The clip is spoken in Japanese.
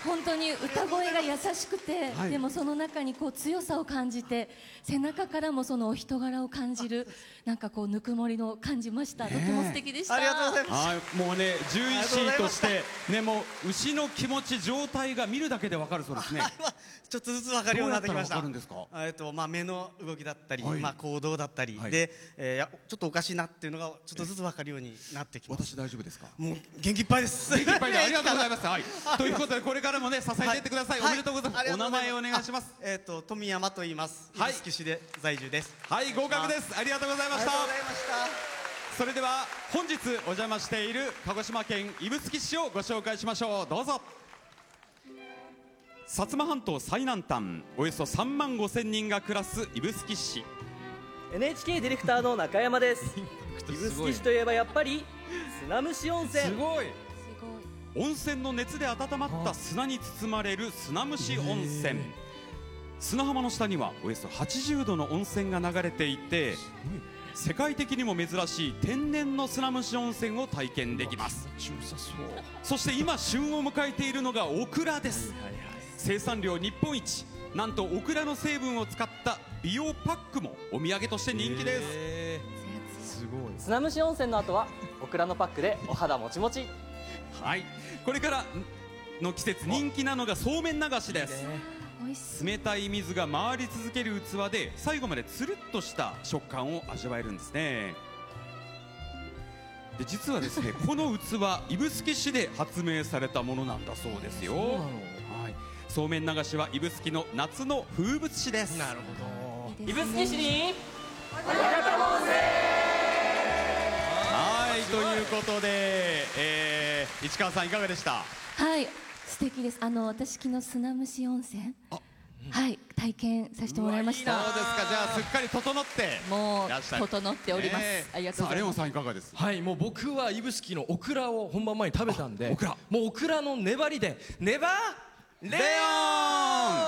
本当に歌声が優しくて、 はい、 でもその中にこう強さを感じて、背中からもそのお人柄を感じる、なんかこうぬくもりの感じました。とても素敵でした。 ありがとうございます。 はい、もうね、獣医師としてね、もう牛の気持ち、状態が見るだけでわかるそうですね。 ちょっとずつ分かるようになってきました。 どうやったらわかるんですか？ まあ目の動きだったり、 はい、 まあ行動だったり、 はい、 で、ちょっとおかしいなっていうのがちょっとずつ分かるようになってきます。 私大丈夫ですか？ もう元気いっぱいです。 元気いっぱいでありがとうございます。はい。ということでこれからもね支えていってください。 はい、 おめでとうございます。お名前お願いします。 富山と言います。 はい、 指宿市で在住です。 はい、合格です。ありがとうございました。 ありがとうございました。 それでは本日お邪魔している鹿児島県指宿市をご紹介しましょう。どうぞ。薩摩半島最南端、およそ3万5千人が暮らす指宿市。 NHK ディレクターの中山です。指宿市といえばやっぱり砂むし温泉。 すごい。温泉の熱で温まった砂に包まれる砂むし温泉。砂浜の下にはおよそ80度の温泉が流れていて、世界的にも珍しい天然の砂むし温泉を体験できます。そして今旬を迎えているのがオクラです。生産量日本一、なんとオクラの成分を使った美容パックもお土産として人気です。 すごい。砂むし温泉の後はオクラのパックでお肌もちもち。 はい、これからの季節人気なのがそうめん流しです。冷たい水が回り続ける器で最後までつるっとした食感を味わえるんですね。で実はですねこの器指宿市で発明されたものなんだそうですよ。はい、そうめん流しは指宿の夏の風物詩です。 なるほど。 指宿市にはい、ということで、市川さんいかがでした？ はい、素敵です。私昨日砂むし温泉、はい、体験させてもらいました。 そうですか。じゃあすっかり整ってもういらっしゃる。 整っております。ありがとうございます。 レオンさんいかがです？ はい、もう僕は指宿のオクラを本番前に食べたんで、もうオクラの粘りでネバーレオン